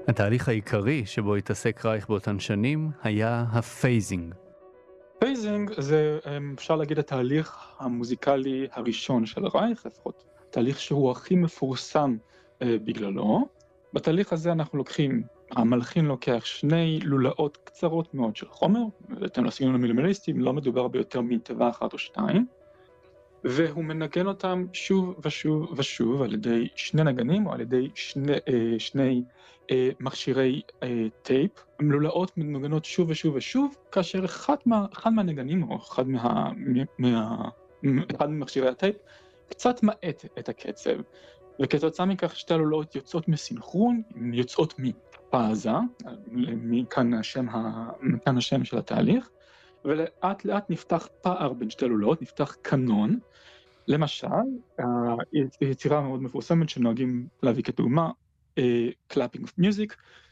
התהליך העיקרי שבו התעסק רייך באותן שנים היה הפייזינג. פייזינג זה אפשר להגיד התהליך המוזיקלי הראשון של רייך, לפחות תהליך שהוא הכי מפורסם בגללו. בתהליך הזה אנחנו לוקחים, המלחין לוקח שני לולאות קצרות מאוד של חומר, בהתאם לסגנון המינימליסטי, לא מדובר ביותר מתיבה אחת או שתיים, והוא מנגן אותם שוב ושוב ושוב על ידי שני נגנים או על ידי שני מכשירי טייפ. לולאות מנוגנות שוב ושוב ושוב, כאשר אחד מהנגנים או אחד ממכשירי הטייפ קצת מאט את הקצב, וכתוצאה מכך שתי הלולאות יוצאות מסינכרון, יוצאות מפאזה, מכאן השם של התהליך, ולאט לאט נפתח פער בין שתי לולאות, נפתח קנון. למשל, יצירה מאוד מפורסמת שנוהגים להביא כדוגמה, Clapping of Music,